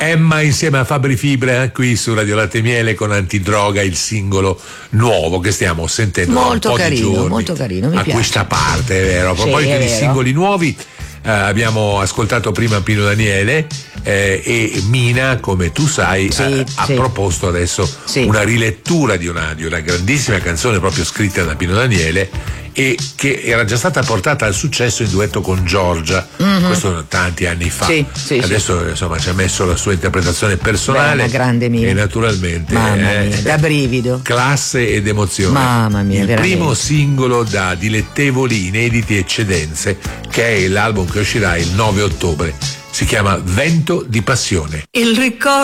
Emma insieme a Fabri Fibra qui su Radio Latte e Miele con Antidroga, il singolo nuovo che stiamo sentendo molto da un po' carino, di giorni molto carino, mi a piace. questa parte, è vero. A Sì, proposito è di vero. singoli nuovi, abbiamo ascoltato prima Pino Daniele e Mina, come tu sai, ha sì. proposto adesso una rilettura di una grandissima canzone proprio scritta da Pino Daniele e che era già stata portata al successo in duetto con Giorgia, questo tanti anni fa. Adesso insomma ci ha messo la sua interpretazione personale. Beh, grande mia. E naturalmente mamma mia, da brivido, classe ed emozione. Mamma mia, il veramente. primo singolo da Dilettevoli Inediti Eccedenze, che è l'album che uscirà il 9 ottobre, si chiama Vento di Passione. Il ricordo